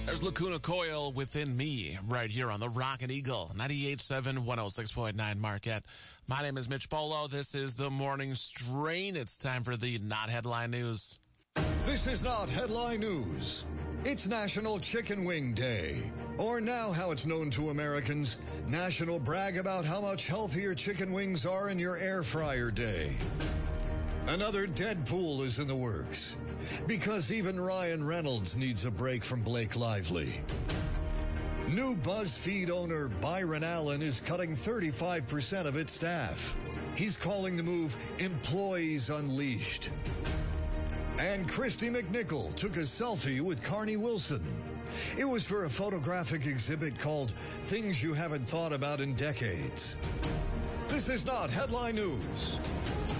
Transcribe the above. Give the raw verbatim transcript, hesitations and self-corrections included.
There's Lacuna Coil Within Me right here on the Rockin' Eagle, ninety-eight point seven, one oh six point nine Marquette. My name is Mitch Polo. This is the Morning Strain. It's time for the Not Headline News. This is not headline news. It's National Chicken Wing Day, or now how it's known to Americans, National Brag About How Much Healthier Chicken Wings Are in Your Air Fryer Day. Another Deadpool is in the works, because even Ryan Reynolds needs a break from Blake Lively. New BuzzFeed owner Byron Allen is cutting thirty-five percent of its staff. He's calling the move Employees Unleashed. And Christy McNichol took a selfie with Carney Wilson. It was for a photographic exhibit called Things You Haven't Thought About in Decades. This is not headline news.